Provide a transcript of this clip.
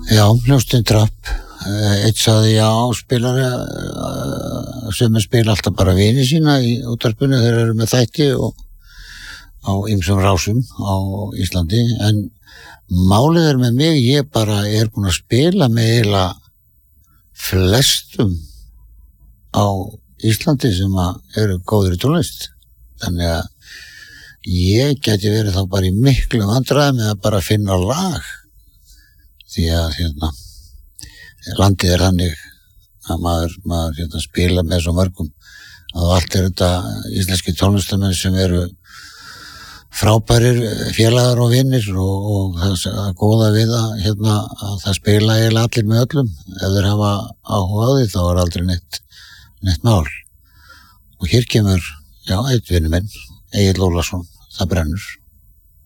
Já, hljómsveitin Trapp. Eitt sagði já, spilari sem spila alltaf bara vini sína í útvarpinu, þeir eru með þætti og á ýmsum rásum á Íslandi, en málið með mig, ég bara er búin að spila með eiginlega flestum á Íslandi sem eru góðir í tónlist, þannig að ég gæti verið þá bara í miklu vandræðum með að bara finna lag, því að landið er þannig að maður spila með svo mörgum að allt þetta íslenski tónlistamenn sem eru frábærir félagar og vinnir og það góða við að það spila eiginlega allir með öllum. Ef þeir hafa áhuga á því þá er aldrei neitt mál. Og hér kemur, einn vinur minn, Egill Ólafsson, Það brennur.